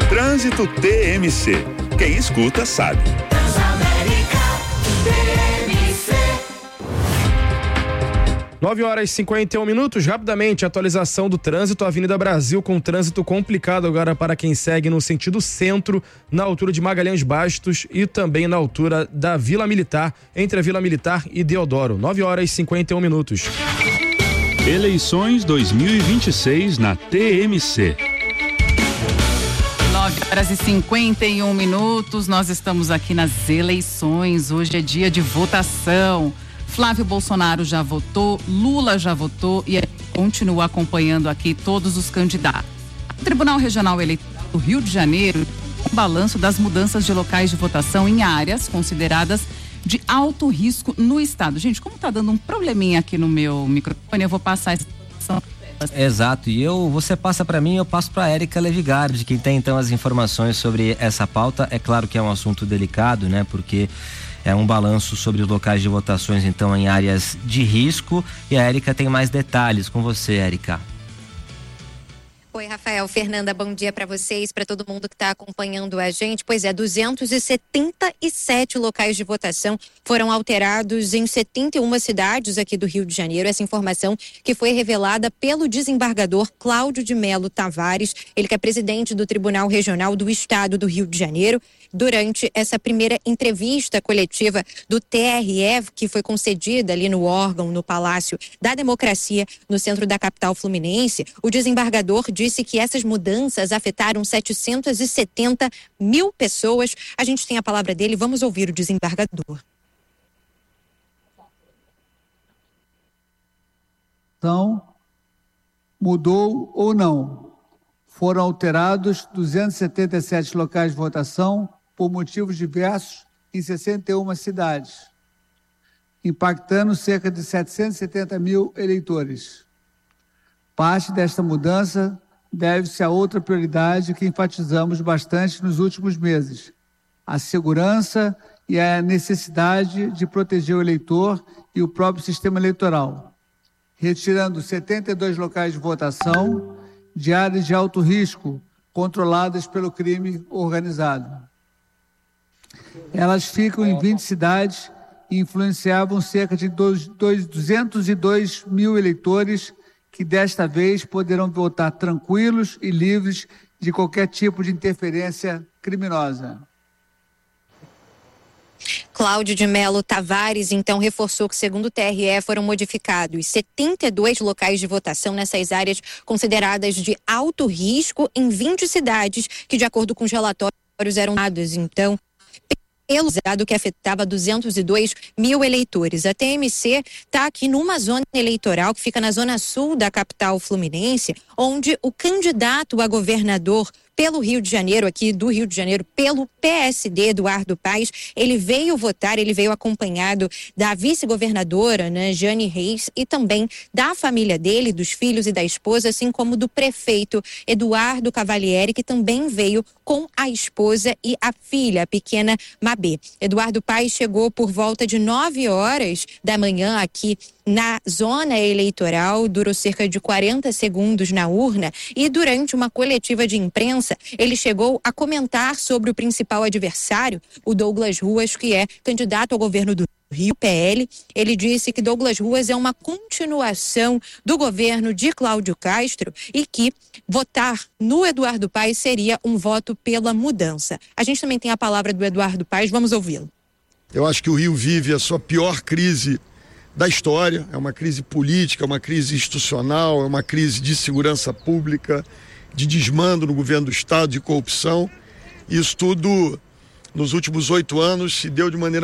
Trânsito TMC. Quem escuta sabe. 9h51. Rapidamente, atualização do trânsito. Avenida Brasil com trânsito complicado agora para quem segue no sentido centro, na altura de Magalhães Bastos e também na altura da Vila Militar, entre a Vila Militar e Deodoro. 9h51. Eleições 2026 na TMC. 9h51. Nós estamos aqui nas eleições. Hoje é dia de votação. Flávio Bolsonaro já votou, Lula já votou e continua acompanhando aqui todos os candidatos. O Tribunal Regional Eleitoral do Rio de Janeiro um balanço das mudanças de locais de votação em áreas consideradas de alto risco no estado. Gente, como tá dando um probleminha aqui no meu microfone, eu vou passar essa informação. Exato, e você passa para mim, eu passo para Érica Levigardi, que tem então as informações sobre essa pauta. É claro que é um assunto delicado, né? Porque é um balanço sobre os locais de votações, então, em áreas de risco. E a Érica tem mais detalhes. Com você, Érica. Oi, Rafael, Fernanda, bom dia para vocês, para todo mundo que está acompanhando a gente. Pois é, 277 locais de votação foram alterados em 71 cidades aqui do Rio de Janeiro. Essa informação que foi revelada pelo desembargador Cláudio de Melo Tavares, ele que é presidente do Tribunal Regional do Estado do Rio de Janeiro, durante essa primeira entrevista coletiva do TRE, que foi concedida ali no órgão, no Palácio da Democracia, no centro da capital fluminense. O desembargador disse que essas mudanças afetaram 770 mil pessoas. A gente tem a palavra dele, vamos ouvir o desembargador. Então, mudou ou não? Foram alterados 277 locais de votação por motivos diversos em 61 cidades, impactando cerca de 770 mil eleitores. Parte desta mudança deve-se a outra prioridade que enfatizamos bastante nos últimos meses: a segurança e a necessidade de proteger o eleitor e o próprio sistema eleitoral, retirando 72 locais de votação de áreas de alto risco controladas pelo crime organizado. Elas ficam em 20 cidades e influenciavam cerca de 202 mil eleitores que desta vez poderão votar tranquilos e livres de qualquer tipo de interferência criminosa. Cláudio de Melo Tavares, então, reforçou que, segundo o TRE, foram modificados 72 locais de votação nessas áreas consideradas de alto risco em 20 cidades que, de acordo com os relatórios, eram dados, então, pelo dado que afetava 202 mil eleitores. A TMC está aqui numa zona eleitoral que fica na zona sul da capital fluminense, onde o candidato a governador pelo Rio de Janeiro, aqui do Rio de Janeiro, pelo PSD, Eduardo Paes, ele veio votar, ele veio acompanhado da vice-governadora, né, Jane Reis, e também da família dele, dos filhos e da esposa, assim como do prefeito Eduardo Cavalieri, que também veio com a esposa e a filha, a pequena Mabê. Eduardo Paes chegou por volta de 9h da manhã aqui na zona eleitoral, durou cerca de 40 segundos na urna e durante uma coletiva de imprensa ele chegou a comentar sobre o principal adversário, o Douglas Ruas, que é candidato ao governo do Rio, PL. Ele disse que Douglas Ruas é uma continuação do governo de Cláudio Castro e que votar no Eduardo Paes seria um voto pela mudança. A gente também tem a palavra do Eduardo Paes, vamos ouvi-lo. Eu acho que o Rio vive a sua pior crise da história, é uma crise política, é uma crise institucional, é uma crise de segurança pública, de desmando no governo do Estado, de corrupção. Isso tudo, nos últimos 8 anos, se deu de maneira